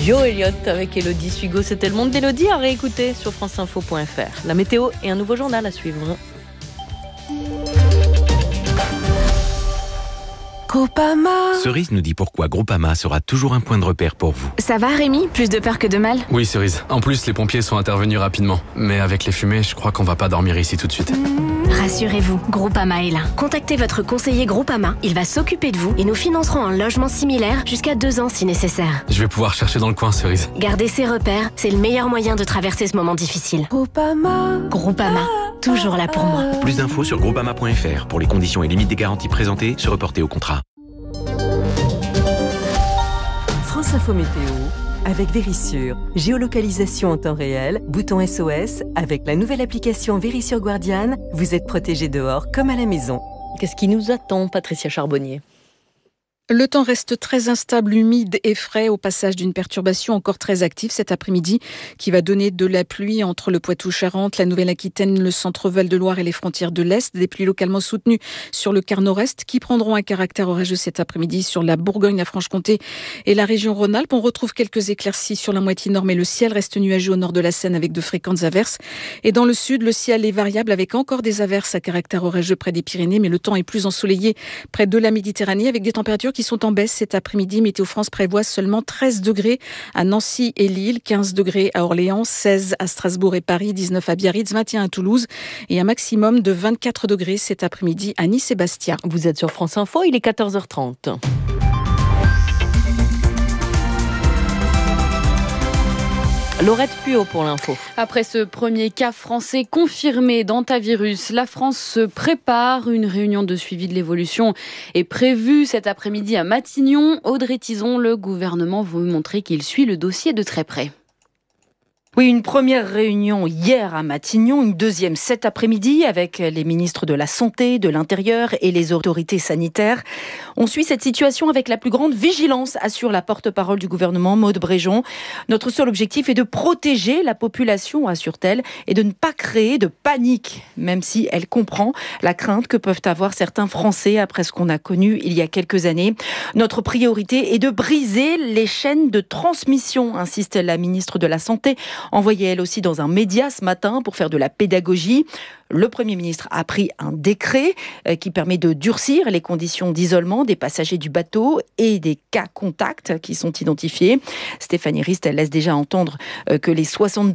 Joe Elliott avec Elodie Sugo. C'était Le Monde d'Elodie à réécouter sur franceinfo.fr. La météo et un nouveau journal à suivre. Groupama. Cerise nous dit pourquoi Groupama sera toujours un point de repère pour vous. Ça va Rémi? Plus de peur que de mal? Oui Cerise, en plus les pompiers sont intervenus rapidement. Mais avec les fumées, je crois qu'on va pas dormir ici tout de suite. Rassurez-vous, Groupama est là. Contactez votre conseiller Groupama, il va s'occuper de vous et nous financerons un logement similaire jusqu'à 2 ans si nécessaire. Je vais pouvoir chercher dans le coin Cerise. Garder ses repères, c'est le meilleur moyen de traverser ce moment difficile. Groupama, toujours là pour moi. Plus d'infos sur groupama.fr pour les conditions et limites des garanties présentées, se reporter au contrat. France Info Météo avec Vérissure. Géolocalisation en temps réel, bouton SOS. Avec la nouvelle application Vérissure Guardian, vous êtes protégé dehors comme à la maison. Qu'est-ce qui nous attend, Patricia Charbonnier ? Le temps reste très instable, humide et frais au passage d'une perturbation encore très active cet après-midi qui va donner de la pluie entre le Poitou-Charentes, la Nouvelle-Aquitaine, le centre Val-de-Loire et les frontières de l'Est. Des pluies localement soutenues sur le quart nord-est qui prendront un caractère orageux cet après-midi sur la Bourgogne, la Franche-Comté et la région Rhône-Alpes. On retrouve quelques éclaircies sur la moitié nord, mais le ciel reste nuageux au nord de la Seine avec de fréquentes averses. Et dans le sud, le ciel est variable avec encore des averses à caractère orageux près des Pyrénées, mais le temps est plus ensoleillé près de la Méditerranée avec des températures qui sont en baisse cet après-midi. Météo France prévoit seulement 13 degrés à Nancy et Lille, 15 degrés à Orléans, 16 à Strasbourg et Paris, 19 à Biarritz, 21 à Toulouse et un maximum de 24 degrés cet après-midi à Nice et Bastia. Vous êtes sur France Info, il est 14h30. Laurette Puot pour l'info. Après ce premier cas français confirmé d'hantavirus, la France se prépare. Une réunion de suivi de l'évolution est prévue cet après-midi à Matignon. Audrey Tizon, le gouvernement veut montrer qu'il suit le dossier de très près. Oui, une première réunion hier à Matignon, une deuxième cet après-midi avec les ministres de la Santé, de l'Intérieur et les autorités sanitaires. On suit cette situation avec la plus grande vigilance, assure la porte-parole du gouvernement, Maud Bréjon. Notre seul objectif est de protéger la population, assure-t-elle, et de ne pas créer de panique, même si elle comprend la crainte que peuvent avoir certains Français après ce qu'on a connu il y a quelques années. Notre priorité est de briser les chaînes de transmission, insiste la ministre de la Santé, envoyée elle aussi dans un média ce matin pour faire de la pédagogie. Le Premier ministre a pris un décret qui permet de durcir les conditions d'isolement des passagers du bateau et des cas contacts qui sont identifiés. Stéphanie Rist, elle laisse déjà entendre que les 72